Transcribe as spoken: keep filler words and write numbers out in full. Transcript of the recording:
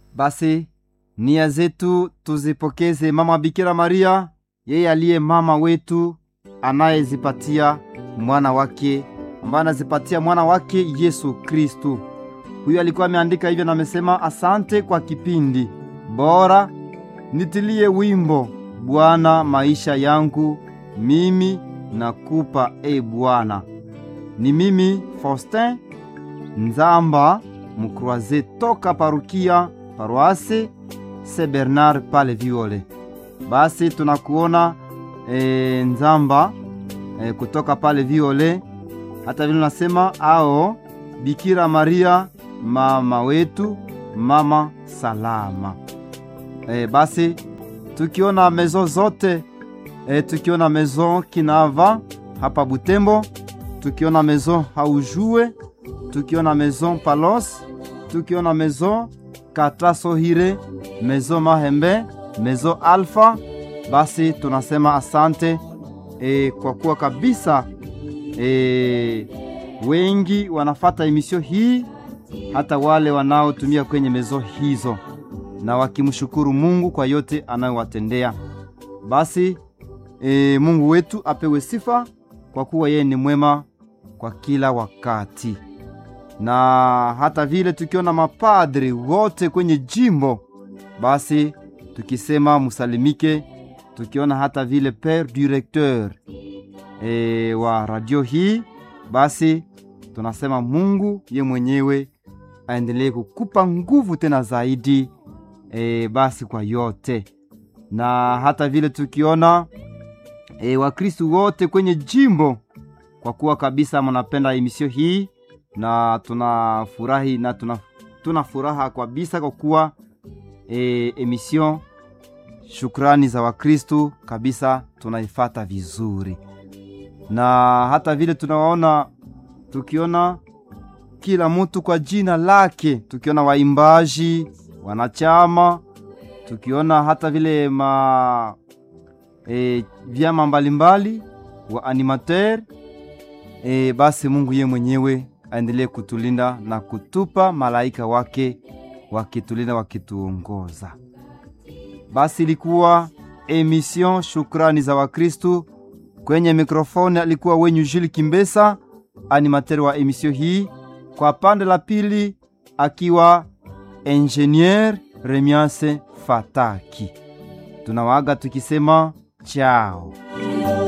Basi nia zetu tuzipokeze mama Bikira Maria, yeye aliye mama wetu, anayezipatia mwana wake, ambaye anazipatia mwana wake Yesu Kristo. Huyu alikuwa ameandika hivyo na amesema, asante kwa kipindi bora, nitilie wimbo Bwana maisha yangu, mimi nakupa e Bwana. Ni mimi Faustin Nzamba Mukroaze toka parukia Paroisse Saint Bernard pale Viole. Basi tunakuona e, Nzamba e, kutoka pale Viole. Hata vile nasema ao Bikira Maria mama wetu, mama salama. E, basi tukiona mezo zote e, tukiona mezo Kinava hapa Butembo, tukiona mezo Haujue, tukiona mezo Palos, tukiona mezo Katasohire, mezo Mahembe, mezo Alpha. Basi tunasema asante e, kwa kuwa kabisa e, wengi wanafata emisio hii, hata wale wanaotumia kwenye mezo hizo, na wakimshukuru Mungu kwa yote anayowatendea. Basi e, Mungu wetu apewe sifa kwa kuwa yeye ni mwema kwa kila wakati. Na hata vile tukiona mapadri wote kwenye jimbo, basi tukisema musalimike. Tukiona hata vile père directeur e, wa radio hii, basi tunasema Mungu ye mwenyewe aendelee kukupa nguvu tena zaidi e, basi kwa yote. Na hata vile tukiona e, Wakristo wote kwenye jimbo, kwa kuwa kabisa mnapenda emisio hii, na tunafurahi na tuna tunafuraha kabisa kwa kuwa e, emission Shukrani za Wakristo kabisa tunaifata vizuri. Na hata vile tunawaona, tukiona kila mtu kwa jina lake, tukiona waimbaji, wanachama, tukiona hata vile ma e, vyama mbalimbali wa animateur e, basi Mungu ye mwenyewe aendelee kutulinda na kutupa malaika wake wakitulinda, wakituongoza. Basi ilikuwa emission Shukrani za Wakristo. Kwenye mikrofoni alikuwa wenyu Jules Kimbesa, animateur wa emission hii. Kwa pande la pili akiwa Engineer Remiance Fataki. Tunawaaga tukisema ciao.